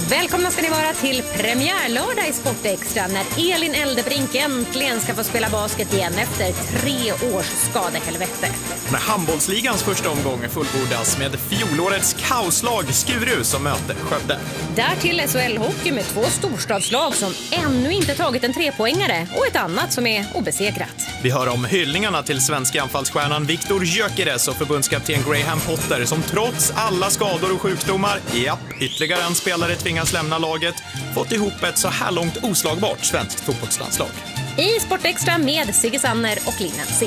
Välkomna ska ni vara till premiärlördag i Sportextra när Elin Eldebrink äntligen ska få spela basket igen efter 3 års skadehelvete. När handbollsligans första omgång fullbordas med fjolårets kaoslag Skuru som möter Skövde. Därtill SHL-hockey med 2 storstadslag som ännu inte tagit en 3-poängare och ett annat som är obesegrat. Vi hör om hyllningarna till svenska anfallsstjärnan Viktor Gyökeres och förbundskapten Graham Potter som trots alla skador och sjukdomar, ytterligare en spelare tvingas lämna laget, fått ihop ett så här långt oslagbart svenskt fotbollslandslag. I Sportextra med Sigge Sanner och Linnen C.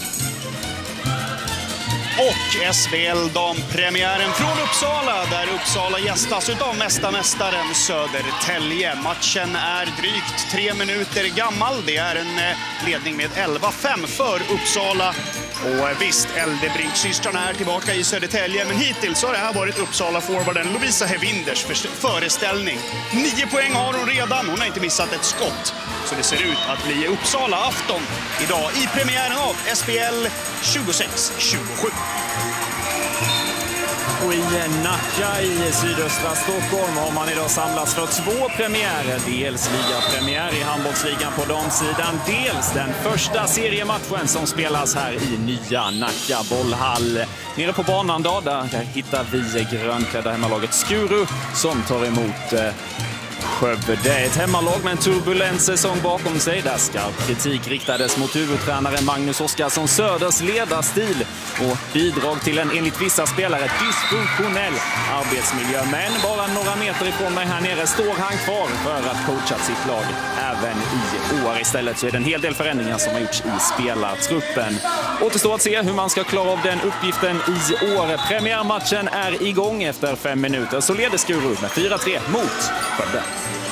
Och SBL-dampremiären från Uppsala, där Uppsala gästas utav mästaren Södertälje. Matchen är drygt 3 minuter gammal. Det är en ledning med 11-5 för Uppsala. Och visst, Eldebrink-systrarna är tillbaka i Södertälje, men hittills har det här varit Uppsala-forwarden Lovisa Hevinders föreställning. 9 poäng har hon redan, hon har inte missat ett skott. Så det ser ut att bli Uppsala-afton idag i premiären av SBL 26-27. Och i Nacka i sydöstra Stockholm har man idag samlats för 2 premiärer. Dels ligapremiär i handbollsligan på damsidan. Dels den första seriematchen som spelas här i nya Nacka bollhall. Nere på banan då, där hittar vi grönklädda hemmalaget Skuru som tar emot Skövde. Det är ett hemmalag med en turbulent säsong bakom sig där skarp kritik riktades mot huvudtränare Magnus Oskarsson Söders ledarstil och bidrag till en enligt vissa spelare dysfunktionell arbetsmiljö. Men bara några meter ifrån mig här nere står han kvar för att coacha sitt lag även i år. Istället så är det en hel del förändringar som har gjorts i spelartruppen. Återstår att se hur man ska klara av den uppgiften i år. Premiärmatchen är igång efter 5 minuter, så leder Skuru med 4-3 mot Skövde.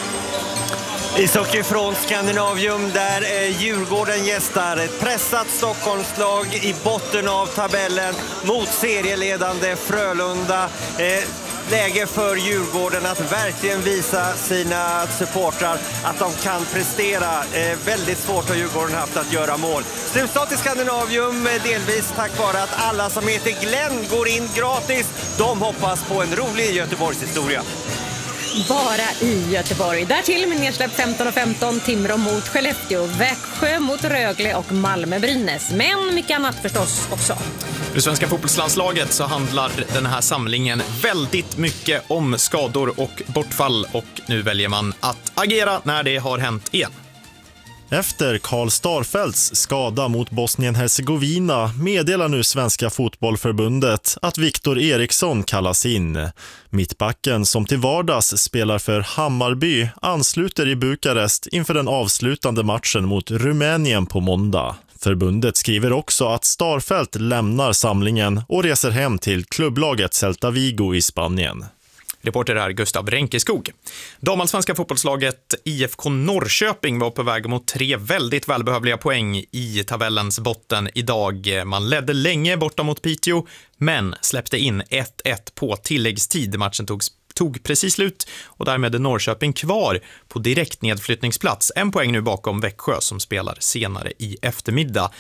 Ishockey från Skandinavium där Djurgården gästar ett pressat Stockholmslag i botten av tabellen mot serieledande Frölunda. Läge för Djurgården att verkligen visa sina supportrar att de kan prestera. Väldigt svårt har Djurgården haft att göra mål. Slutstart i Skandinavium delvis tack vare att alla som heter Glenn går in gratis. De hoppas på en rolig Göteborgshistoria. Bara i Göteborg. Därtill med nedsläpp 15-15, Timrå mot Skellefteå, Växjö mot Rögle och Malmö-Brynäs. Men mycket annat förstås också. För det svenska fotbollslandslaget så handlar den här samlingen väldigt mycket om skador och bortfall. Och nu väljer man att agera när det har hänt igen. Efter Karl Starfelts skada mot Bosnien-Hercegovina meddelar nu Svenska fotbollförbundet att Viktor Eriksson kallas in. Mittbacken som till vardags spelar för Hammarby ansluter i Bukarest inför den avslutande matchen mot Rumänien på måndag. Förbundet skriver också att Starfelt lämnar samlingen och reser hem till klubblaget Celta Vigo i Spanien. Reporter är Gustav Ränkeskog. Damallsvenska fotbollslaget IFK Norrköping var på väg mot 3 väldigt välbehövliga poäng i tabellens botten idag. Man ledde länge borta mot Piteå men släppte in 1-1 på tilläggstid. Matchen tog precis slut och därmed är Norrköping kvar på direkt nedflyttningsplats. 1 poäng nu bakom Växjö som spelar senare i eftermiddag.